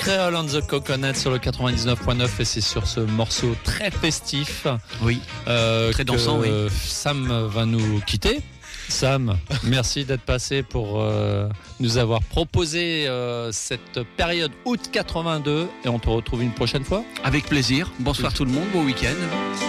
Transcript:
Montreal on the Coconut sur le 99.9 et c'est sur ce morceau très festif. Oui. Très dansant, oui. Sam va nous quitter. Sam, merci d'être passé pour nous avoir proposé cette période août 82 et on te retrouve une prochaine fois. Avec plaisir. Bonsoir tout le monde, bon week-end.